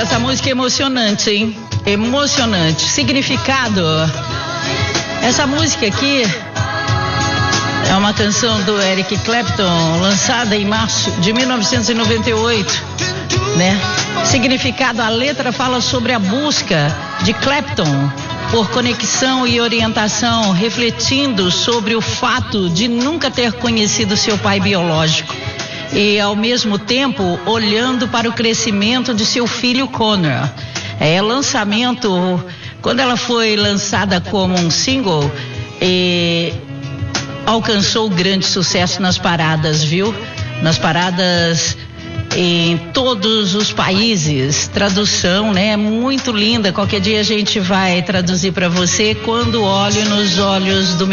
essa música é emocionante, hein? Emocionante. Significado. Essa música aqui é uma canção do Eric Clapton, lançada em março de 1998, né? Significado, a letra fala sobre a busca de Clapton por conexão e orientação, refletindo sobre o fato de nunca ter conhecido seu pai biológico e, ao mesmo tempo, olhando para o crescimento de seu filho Connor. Lançamento, quando ela foi lançada como um single, alcançou grande sucesso nas paradas, viu? Nas paradas em todos os países. Tradução, né? Muito linda. Qualquer dia a gente vai traduzir para você. Quando olho nos olhos do